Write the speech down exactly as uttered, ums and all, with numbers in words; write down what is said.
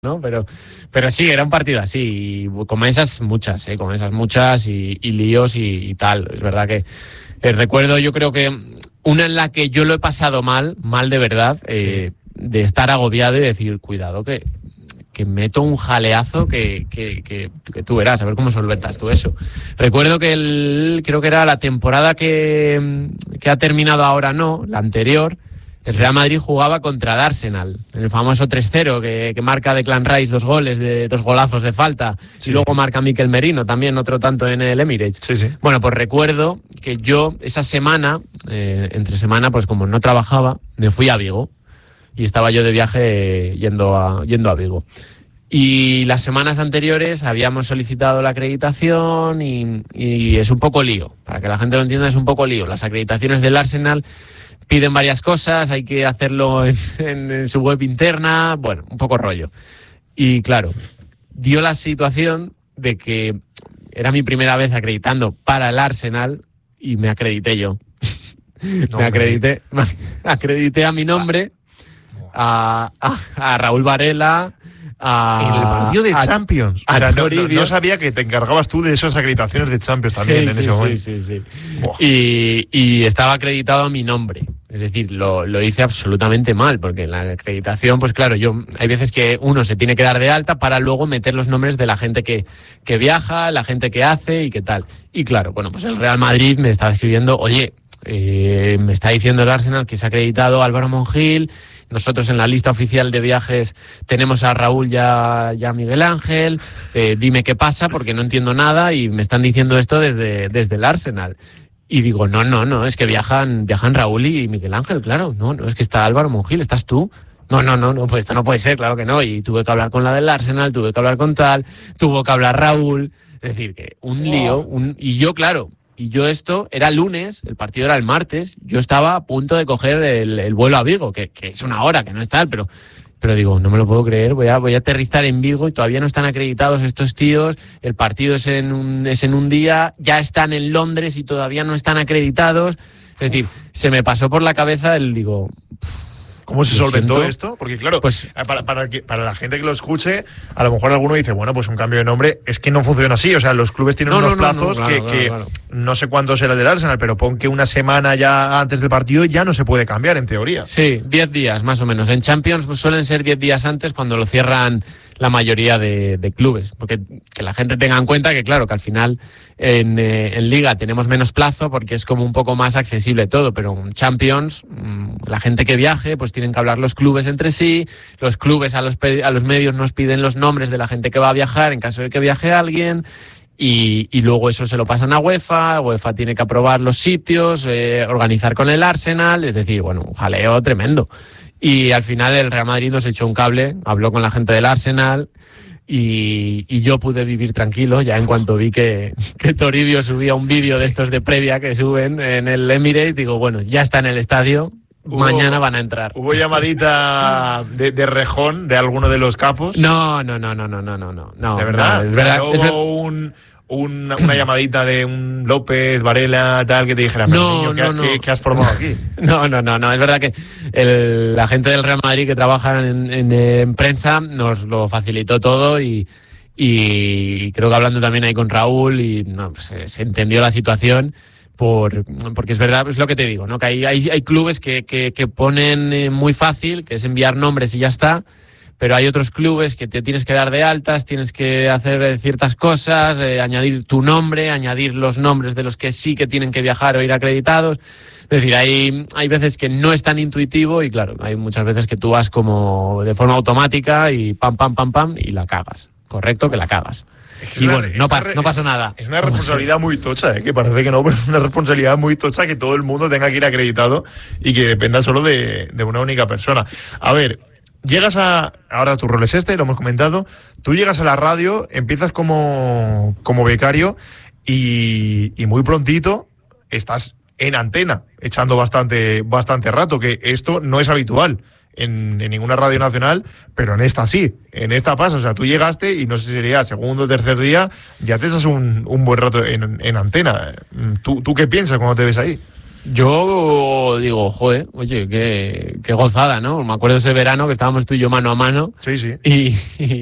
¿no? Pero, pero sí, era un partido así, y con esas muchas, ¿eh? Con esas muchas y, y líos y, y tal. Es verdad que eh, recuerdo, yo creo que una en la que yo lo he pasado mal, mal de verdad, eh, sí. de estar agobiado y decir, cuidado, que, que meto un jaleazo que, que, que, que tú verás, a ver cómo solventas tú eso. Recuerdo que el, creo que era la temporada que, que ha terminado ahora, no, la anterior. El Real Madrid jugaba contra el Arsenal, en el famoso tres cero, que, que marca Declan Rice dos goles, de, dos golazos de falta, sí. Y luego marca Mikel Merino, también otro tanto en el Emirates. Sí, sí. Bueno, pues recuerdo que yo esa semana, eh, entre semana, pues como no trabajaba, me fui a Vigo, y estaba yo de viaje yendo a, yendo a Vigo. Y las semanas anteriores habíamos solicitado la acreditación y, y es un poco lío, para que la gente lo entienda, es un poco lío. Las acreditaciones del Arsenal piden varias cosas, hay que hacerlo en, en, en su web interna, bueno, un poco rollo. Y claro, dio la situación de que era mi primera vez acreditando para el Arsenal y me acredité yo. No, me acredité, me acredité a mi nombre, a, a, a Raúl Varela. A, en el partido de a, Champions. A, a no, no, no sabía que te encargabas tú de esas acreditaciones de Champions también, sí, en sí, ese momento. Sí, sí, sí. Y, y estaba acreditado a mi nombre. Es decir, lo, lo hice absolutamente mal, porque en la acreditación, pues claro, yo hay veces que uno se tiene que dar de alta para luego meter los nombres de la gente que, que viaja, la gente que hace y qué tal. Y claro, bueno, pues el Real Madrid me estaba escribiendo, oye, eh, me está diciendo el Arsenal que se ha acreditado Álvaro Monjil. Nosotros en la lista oficial de viajes tenemos a Raúl y a, y a Miguel Ángel. Eh, dime qué pasa porque no entiendo nada y me están diciendo esto desde, desde el Arsenal. Y digo, no, no, no, es que viajan, viajan Raúl y Miguel Ángel, claro. No, no, es que está Álvaro Monjil, ¿estás tú? No, no, no, no, pues esto no puede ser, claro que no. Y tuve que hablar con la del Arsenal, tuve que hablar con tal, tuvo que hablar Raúl. Es decir, que un lío, un, y yo, claro... Y yo esto, era lunes, el partido era el martes, yo estaba a punto de coger el, el vuelo a Vigo, que, que es una hora, que no es tal, pero, pero digo, no me lo puedo creer, voy a, voy a aterrizar en Vigo y todavía no están acreditados estos tíos, el partido es en un, es en un día, ya están en Londres y todavía no están acreditados. Es decir, se me pasó por la cabeza el, digo... ¿Cómo se solventó siento? esto? Porque claro, pues, para, para, que, para la gente que lo escuche, a lo mejor alguno dice, bueno, pues un cambio de nombre, es que no funciona así, o sea, los clubes tienen no, unos no, plazos no, no, que, claro, que claro, claro. no sé cuánto será el del Arsenal, pero pon que una semana ya antes del partido ya no se puede cambiar, en teoría. Sí, diez días más o menos. En Champions pues, suelen ser diez días antes cuando lo cierran la mayoría de, de clubes, porque que la gente tenga en cuenta que claro, que al final en, eh, en Liga tenemos menos plazo porque es como un poco más accesible todo, pero en Champions mmm, la gente que viaje pues tienen que hablar los clubes entre sí, los clubes a los, a los medios nos piden los nombres de la gente que va a viajar en caso de que viaje alguien. Y, y luego eso se lo pasan a UEFA, UEFA tiene que aprobar los sitios, eh, organizar con el Arsenal, es decir, bueno, un jaleo tremendo. Y al final el Real Madrid nos echó un cable, habló con la gente del Arsenal y, y yo pude vivir tranquilo ya en cuanto vi que, que Toribio subía un vídeo de estos de previa que suben en el Emirates, digo, bueno, ya está en el estadio. Hubo, mañana van a entrar. ¿Hubo llamadita de, de rejón de alguno de los capos? No, no, no, no, no, no, no, no. ¿De verdad? No, es o sea, verdad ¿no es hubo un, un, una llamadita de un López, Varela, tal, que te dijera, pero no, niño, ¿qué, no, no. ¿qué, ¿qué has formado aquí? No, no, no, no. Es verdad que el, la gente del Real Madrid que trabaja en, en, en prensa nos lo facilitó todo y, y creo que hablando también ahí con Raúl y no, pues, se, se entendió la situación. Por, porque es verdad, es lo que te digo, ¿no? Que hay, hay, hay clubes que, que, que ponen eh, muy fácil, que es enviar nombres y ya está, pero hay otros clubes que te tienes que dar de altas, tienes que hacer eh, ciertas cosas, eh, añadir tu nombre, añadir los nombres de los que sí que tienen que viajar o ir acreditados. Es decir, hay, hay veces que no es tan intuitivo y claro, hay muchas veces que tú vas como de forma automática y pam, pam, pam, pam y la cagas. Correcto, que la cagas. Es que y una, bueno, no, pa- re- no pasa nada. Es una responsabilidad muy tocha, ¿eh? Que parece que no, pero es una responsabilidad muy tocha que todo el mundo tenga que ir acreditado y que dependa solo de, de una única persona. A ver, llegas a... Ahora tu rol es este, lo hemos comentado. Tú llegas a la radio, empiezas como, como becario y, y muy prontito estás en antena, echando bastante, bastante rato, que esto no es habitual. En, en ninguna radio nacional, pero en esta sí, en esta pasa, o sea, tú llegaste y no sé si sería segundo o tercer día, ya te echas un, un buen rato en, en antena. ¿Tú, ¿Tú qué piensas cuando te ves ahí? Yo digo, joder, oye, qué, qué gozada, ¿no? Me acuerdo ese verano que estábamos tú y yo mano a mano. Sí, sí. Y,